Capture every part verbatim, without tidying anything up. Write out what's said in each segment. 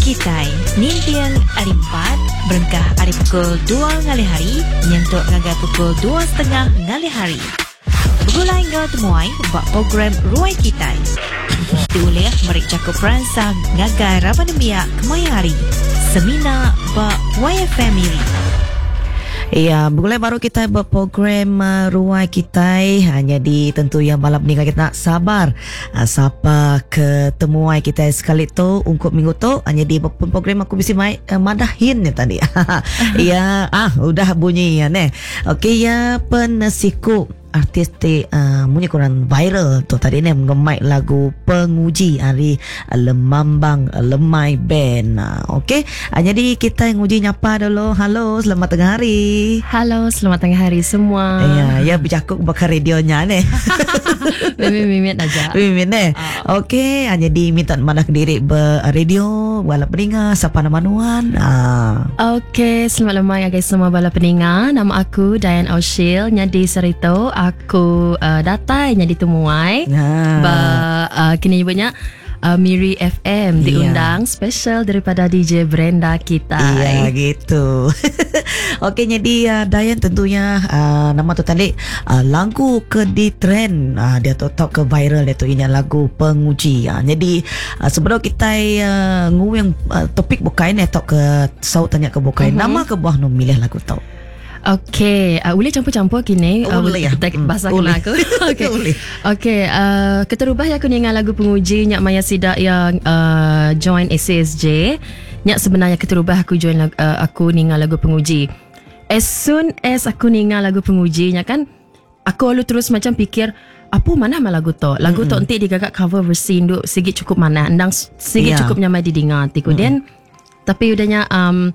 Kitai Nintian hari empat Berengkah hari pukul dua ngali hari Nyentuk ngagai pukul dua setengah ngali hari Begulai ngau temuai Bak program Ruai Kitai Diulih merik cakup peransang Ngagai Ramademia Kemaya hari Semina Bak Y F M Miri. Ya, mulai baru kita berprogram uh, Ruai Kitai. Hanya di tentu yang malam ni kita nak sabar uh, Sapa ketemuai kita sekali tu Ungkup minggu tu hanya di program aku bisa mai uh, madahin ni tadi. Ya, ah udah bunyi ya ne. Okey ya, penesiku artis ti uh, punya kurang viral tu tadi ni mengemai lagu Penguji hari uh, Lemambang uh, Lemai Band. Uh, Okey, uh, jadi kita yang uji nyapa dulu. Halo, selamat tengah hari. Halo, selamat tengah hari semua. Ya, ya bercakap bakal radionya ni. Mimit-mimit aja. Mimit ni. Uh. Okey, uh, jadi minta mana ke diri ber radio bala peninga siapa nama nuan. Uh. Okey, selamat lemai guys semua bala peninga. Nama aku Diane O'Sheel nyadi Serito. Aku uh, datai nyadi temuai. Ha. Ba uh, kini nyebutnya uh, Miri F M diundang yeah. special daripada D J Brenda kita. Iya gitu. Okey, jadi uh, Dayan tentunya uh, nama tu tadi uh, lagu ke di trend uh, dia tu top ke viral dia tu ini lagu Penguji. Uh, jadi uh, sebelum kita uh, nguang uh, topik bukain eh top ke saut tanya ke bukain uh-huh. nama ke buah nu milih lagu tau. Okey, uh, boleh campur-campur kini. Oh, uh, boleh ya? Kita bahasa uh, kena aku. Okey. Okey, uh, keterubah ya aku dengan lagu Penguji nyak Maya Sidak yang uh, join A C S J. Nyak sebenarnya keterubah aku join uh, aku dengan lagu Penguji. As soon as aku dengan lagu Penguji nyak kan aku lalu terus macam fikir apa mana mah lagu tu. Lagu mm-hmm. tu nanti digagak cover versi induk sikit cukup mana. Ndang sikit yeah. cukup nyamai didengar tiku mm-hmm. den. Tapi udahnya um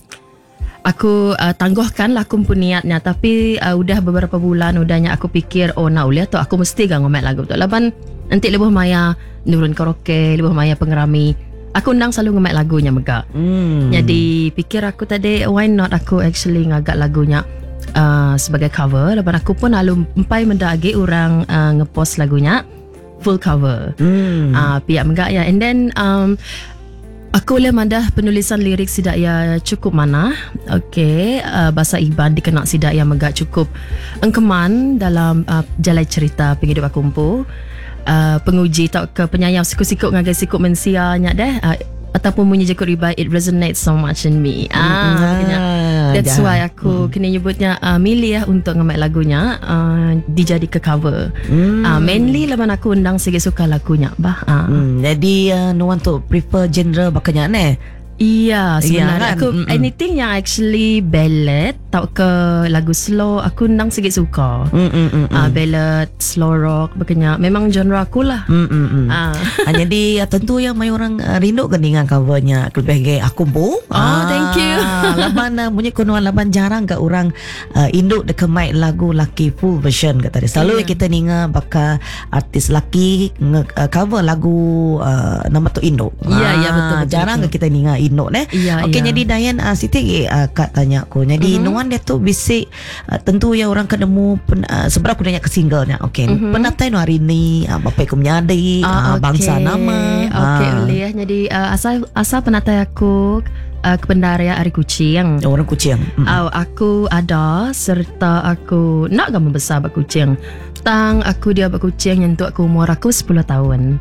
aku uh, tangguhkan lah aku pun niatnya. Tapi uh, udah beberapa bulan udahnya aku fikir oh nak uliah tu aku mesti gak ngomek lagu tu. Laban nanti lebih maya nurun karaoke, lebih maya pengerami. Aku undang selalu ngomek lagunya megak. Mm. Jadi fikir aku tadi why not aku actually ngagak lagunya uh, sebagai cover. Laban aku pun lalu empai mendagi orang uh, ngepost lagunya full cover. Mm. Uh, pihak megak ya. And then um, aku boleh mandah penulisan lirik sidak ya cukup mana. Okey, uh, bahasa Iban dikenal sidak yang megak cukup engkeman dalam uh, jalai cerita penghidup aku empu. Uh, penguji tak ke penyayang sikut-sikut ngagai sikut mensia nyak deh. Uh, ataupun bunyi je ribai, it resonates so much in me. Ah, ah that's dah. Why aku hmm. kena nyebutnya uh, milih untuk ngemek lagunya uh, dijadi ke cover. Hmm. Uh, mainly laban aku undang sikit suka lagunya bah. Uh. Hmm, jadi uh, nuan tu prefer genre bakanya ne. Iya, sebenarnya kan? aku Mm-mm. anything yang actually ballad tau ke lagu slow aku nang sikit suka. Ah uh, ballad, slow rock begenya. Memang genre aku lah. Ah. Uh. Jadi uh, tentu yang mai orang uh, rindu ke dengan covernya lebih aku bu. Oh, ah, thank you. Laban uh, punya konuan laban jarang ke orang uh, induk dek mai lagu laki full version kata dia. Selalu yeah. kita ninga bakal artis laki nge, uh, cover lagu uh, nama tu induk. Iya, yeah, iya yeah, betul, betul. Jarang betul. ke kita ninga Induk ne. Ya, Okey, ya. jadi Dayan uh, Siti uh, Kak tanya aku. Jadi uh-huh. nuan dia tu bisik uh, tentu ya orang ketemu uh, sebab aku nanya ke singlenya. Okey. Uh-huh. Pernah tahu hari ni uh, bapa aku menyadi uh, uh, okay. bangsa nama. Okey, uh. boleh ya. Jadi uh, asal asal penatai aku uh, ke Pendaria Ari Kucing. Oh, orang Kucing. Mm-hmm. Uh, aku ada serta aku nak gambar besar bak Kucing. Tang aku dia bak Kucing nyentuh aku umur aku sepuluh tahun.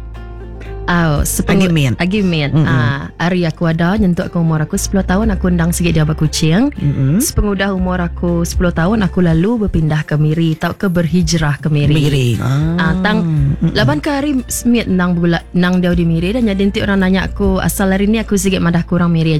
Oh, Agimin Agimin mm-hmm. uh, hari aku ada nyentuh aku umur aku sepuluh tahun aku undang sikit dia bak Kucing. Mm-hmm. Sepengudah umur aku sepuluh tahun aku lalu berpindah ke Miri tau ke berhijrah ke Miri. Miri. Ah, uh, tang mm-hmm. laban ke hari semit nang bula nang dia di Miri dan jadi nanti orang nanya aku asal hari ni aku sikit madah kurang Miri.